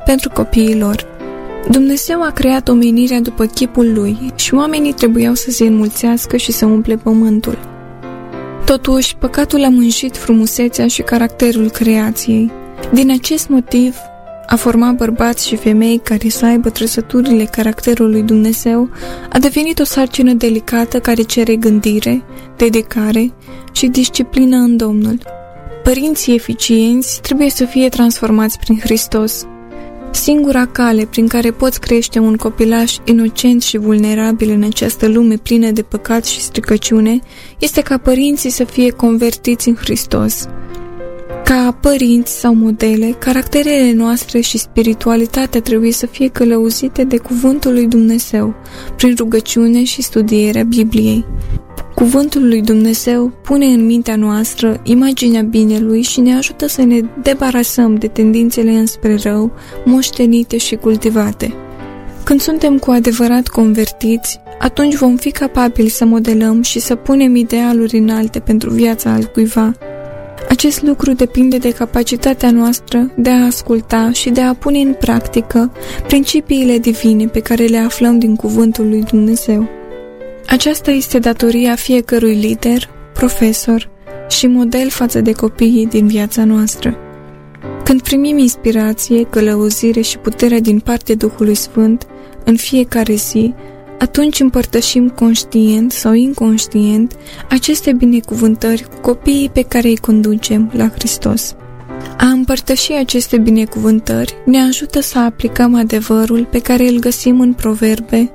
pentru copiii lor. Dumnezeu a creat omenirea după chipul Lui și oamenii trebuiau să se înmulțească și să umple pământul. Totuși, păcatul a mânjit frumusețea și caracterul creației. Din acest motiv, a forma bărbați și femei care să aibă trăsăturile caracterului lui Dumnezeu a devenit o sarcină delicată care cere gândire, dedicare și disciplină în Domnul. Părinții eficienți trebuie să fie transformați prin Hristos. Singura cale prin care poți crește un copilaș inocent și vulnerabil în această lume plină de păcat și stricăciune este ca părinții să fie convertiți în Hristos. Ca părinți sau modele, caracterele noastre și spiritualitatea trebuie să fie călăuzite de Cuvântul lui Dumnezeu, prin rugăciune și studierea Bibliei. Cuvântul lui Dumnezeu pune în mintea noastră imaginea binelui și ne ajută să ne debarasăm de tendințele înspre rău, moștenite și cultivate. Când suntem cu adevărat convertiți, atunci vom fi capabili să modelăm și să punem idealuri înalte pentru viața altcuiva. Acest lucru depinde de capacitatea noastră de a asculta și de a pune în practică principiile divine pe care le aflăm din Cuvântul lui Dumnezeu. Aceasta este datoria fiecărui lider, profesor și model față de copiii din viața noastră. Când primim inspirație, călăuzire și puterea din partea Duhului Sfânt în fiecare zi, atunci împărtășim conștient sau inconștient aceste binecuvântări cu copiii pe care îi conducem la Hristos. A împărtăși aceste binecuvântări ne ajută să aplicăm adevărul pe care îl găsim în Proverbe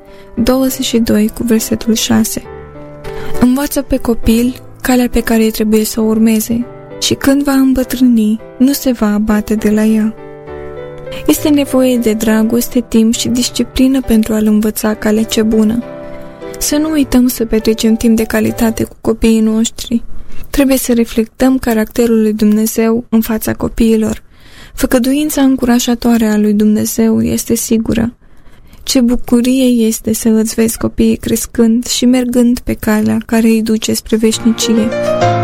22 cu versetul 6. Învață pe copil calea pe care trebuie să o urmeze și când va îmbătrâni, nu se va abate de la ea. Este nevoie de dragoste, timp și disciplină pentru a-l învăța calea cea bună. Să nu uităm să petrecem timp de calitate cu copiii noștri. Trebuie să reflectăm caracterul lui Dumnezeu în fața copiilor. Făgăduința încurajatoare a lui Dumnezeu este sigură. Ce bucurie este să îți vezi copiii crescând și mergând pe calea care îi duce spre veșnicie.